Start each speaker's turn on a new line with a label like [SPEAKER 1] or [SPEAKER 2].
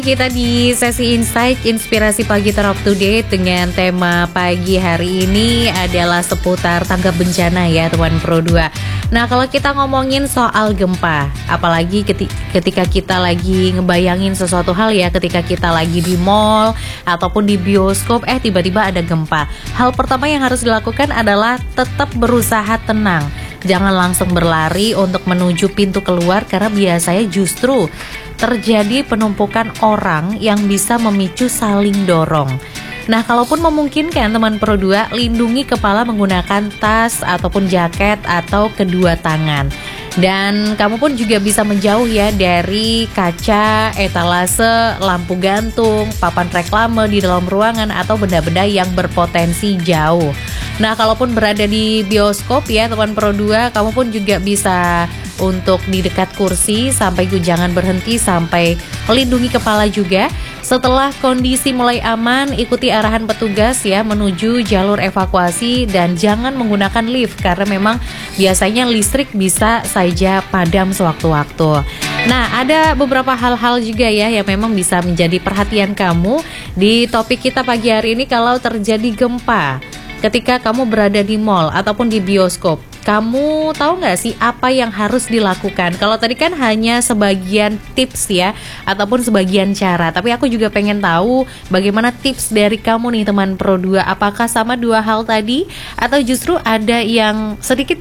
[SPEAKER 1] Kita di sesi Insight Inspirasi Pagi Terop to Date dengan tema pagi hari ini adalah seputar tanggap bencana ya teman Pro 2. Nah kalau kita ngomongin soal gempa, apalagi ketika kita lagi ngebayangin sesuatu hal ya, ketika kita lagi di mall ataupun di bioskop, tiba-tiba ada gempa. Hal pertama yang harus dilakukan adalah tetap berusaha tenang. Jangan langsung berlari untuk menuju pintu keluar karena biasanya justru terjadi penumpukan orang yang bisa memicu saling dorong. Nah, kalaupun memungkinkan teman Pro 2, lindungi kepala menggunakan tas ataupun jaket atau kedua tangan. Dan kamu pun juga bisa menjauh ya dari kaca, etalase, lampu gantung, papan reklame di dalam ruangan atau benda-benda yang berpotensi jauh. Nah, kalaupun berada di bioskop ya teman Pro 2, kamu pun juga bisa untuk di dekat kursi sampai jangan berhenti sampai melindungi kepala juga. Setelah kondisi mulai aman, ikuti arahan petugas ya menuju jalur evakuasi dan jangan menggunakan lift karena memang biasanya listrik bisa saja padam sewaktu-waktu. Nah, ada beberapa hal-hal juga ya yang memang bisa menjadi perhatian kamu di topik kita pagi hari ini kalau terjadi gempa. Ketika kamu berada di mall ataupun di bioskop, kamu tahu nggak sih apa yang harus dilakukan? Kalau tadi kan hanya sebagian tips ya, ataupun sebagian cara. Tapi aku juga pengen tahu bagaimana tips dari kamu nih teman Pro 2. Apakah sama dua hal tadi? Atau justru ada yang sedikit